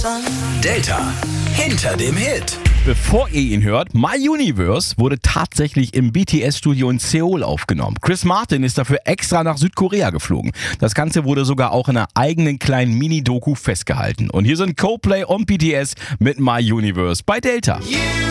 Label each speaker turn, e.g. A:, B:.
A: Delta hinter dem Hit.
B: Bevor ihr ihn hört, My Universe wurde tatsächlich im BTS-Studio in Seoul aufgenommen. Chris Martin ist dafür extra nach Südkorea geflogen. Das Ganze wurde sogar auch in einer eigenen kleinen Mini-Doku festgehalten. Und hier sind Coldplay und BTS mit My Universe bei Delta.